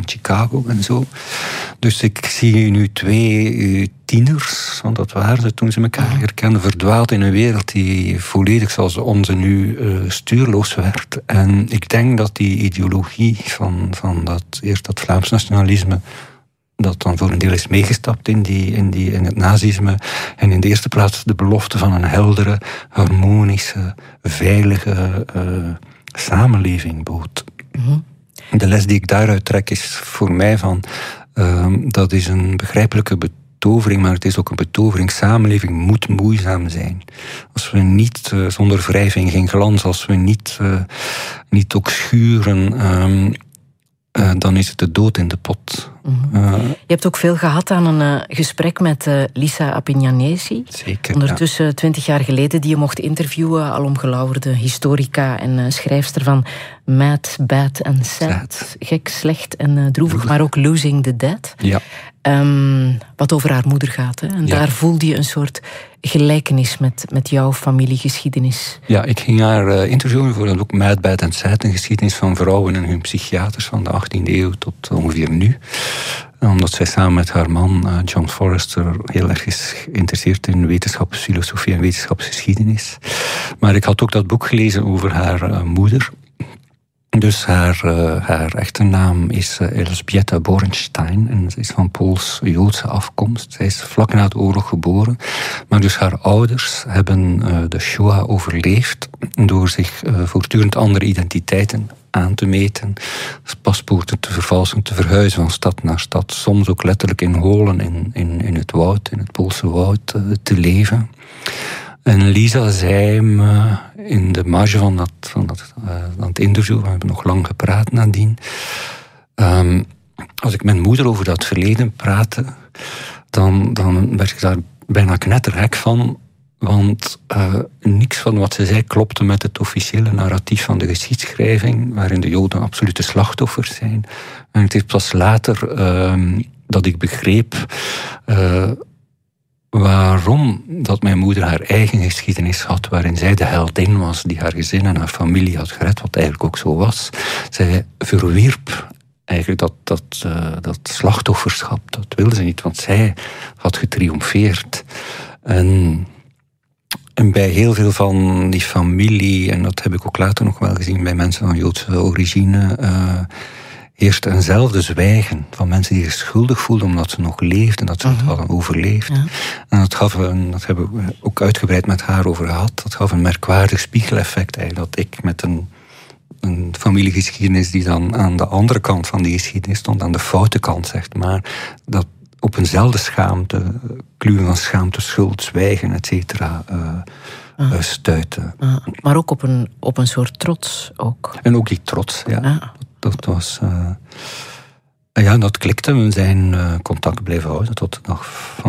Chicago en zo. Dus ik zie nu 2 tieners, want dat waren ze toen ze elkaar leren kennen, verdwaald in een wereld die volledig zoals onze nu stuurloos werd. En ik denk dat die ideologie van dat Vlaams nationalisme, dat dan voor een deel is meegestapt in het nazisme, en in de eerste plaats de belofte van een heldere, harmonische, veilige samenleving bood. Mm-hmm. De les die ik daaruit trek is voor mij van, dat is een begrijpelijke betovering, maar het is ook een betovering. Samenleving moet moeizaam zijn. Als we niet zonder wrijving, geen glans, als we niet ook schuren, dan is het de dood in de pot. Je hebt ook veel gehad aan een gesprek met Lisa Appignanesi. Zeker, ondertussen 20 jaar geleden, die je mocht interviewen, alomgelauwerde historica en schrijfster van Mad, Bad and Sad. Gek, slecht en droevig, maar ook Losing the Dead. Ja. Wat over haar moeder gaat. Hè? En daar voelde je een soort gelijkenis met jouw familiegeschiedenis. Ja, ik ging haar interviewen voor dat boek Mad, Bad and Sad, een geschiedenis van vrouwen en hun psychiaters van de 18e eeuw tot ongeveer nu. Omdat zij samen met haar man, John Forrester, heel erg is geïnteresseerd in wetenschapsfilosofie en wetenschapsgeschiedenis. Maar ik had ook dat boek gelezen over haar moeder. Dus haar echte naam is Elżbieta Borenstein en ze is van Pools-Joodse afkomst. Zij is vlak na de oorlog geboren, maar dus haar ouders hebben de Shoah overleefd door zich voortdurend andere identiteiten aan te meten, paspoorten te vervalsen, te verhuizen van stad naar stad, soms ook letterlijk in holen in het woud, in het Poolse woud te leven. En Lisa zei me in de marge van het interview, we hebben nog lang gepraat nadien, als ik met moeder over dat verleden praatte, dan werd ik daar bijna knettergek van, want niks van wat ze zei klopte met het officiële narratief van de geschiedschrijving, waarin de Joden absolute slachtoffers zijn. En het is pas later dat ik begreep waarom dat mijn moeder haar eigen geschiedenis had, waarin zij de heldin was die haar gezin en haar familie had gered, wat eigenlijk ook zo was. Zij verwierp eigenlijk dat slachtofferschap. Dat wilde ze niet, want zij had getriomfeerd. En bij heel veel van die familie, en dat heb ik ook later nog wel gezien bij mensen van Joodse origine, eerst eenzelfde zwijgen van mensen die zich schuldig voelden omdat ze nog leefden, dat ze het hadden overleefd. Ja. En dat hebben we ook uitgebreid met haar over gehad, dat gaf een merkwaardig spiegeleffect eigenlijk, dat ik met een familiegeschiedenis die dan aan de andere kant van die geschiedenis stond, aan de foute kant, zegt maar, dat op eenzelfde schaamte, kluwen van schaamte, schuld, zwijgen, et cetera, stuiten. Maar ook op een soort trots ook. En ook die trots, ja. Dat was... dat klikte. We zijn contact blijven houden tot de dag van